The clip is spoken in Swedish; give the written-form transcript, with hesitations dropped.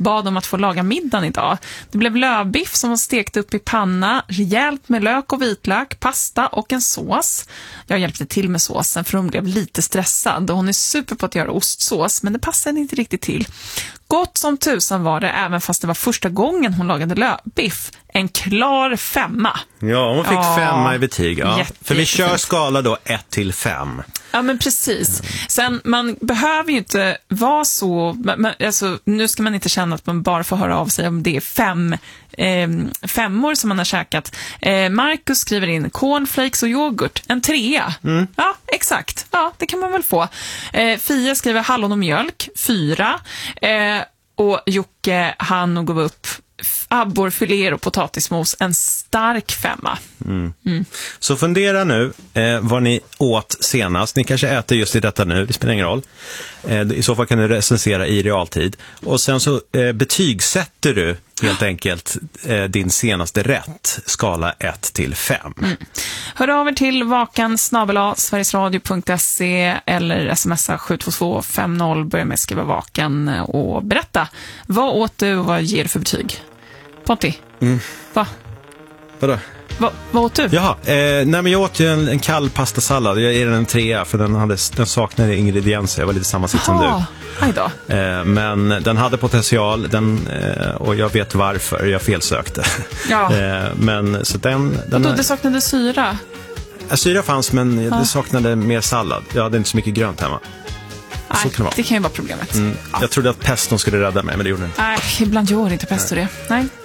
bad om att få laga middagen idag. Det blev lövbiff som var stekt upp i panna, rejält med lök och vitlök, pasta och en sås. Jag hjälpte till med såsen för hon blev lite stressad och hon är super på att göra ostsås, men det passade inte riktigt till. Gott som tusan var det, även fast det var första gången hon lagade lövbiff. En klar 5. Ja, hon fick 5 i betyg. Ja. För vi kör skala då 1-5. Ja, men precis. Sen, man behöver ju inte vara så... Alltså, nu ska man inte känna att man bara får höra av sig om det är 5 femmor som man har käkat. Marcus skriver in cornflakes och yoghurt. En 3. Ja, exakt. Ja, det kan man väl få. Fia skriver hallon och mjölk. 4. Och Jocke, han gav upp abborrfiléer och potatismos, en stark 5. Så fundera nu vad ni åt senast. Ni kanske äter just i detta nu, det spelar ingen roll. I så fall kan du recensera i realtid. Och sen så betygsätter du helt enkelt din senaste rätt, skala 1-5. Hör av er till vakan@sverigesradio.se eller smsa 72250, börja med att skriva vakan och berätta. Vad åt du och vad ger du för betyg? Ponti? Vadå? Vad åt du? Jaha, nej men jag åt ju en kall pastasallad. Jag ger den en 3 för den saknade ingredienser. Jag var lite samma sitt som du. Aj då. Men den hade potential och jag vet varför jag felsökte. Ja. Men så den det saknade syra? Syra fanns, men det saknade mer sallad. Jag hade inte så mycket grönt hemma. Nej, det kan ju vara problemet. Jag trodde att peston skulle rädda mig, men det gjorde den inte. Nej, ibland gör inte pesto det. Nej.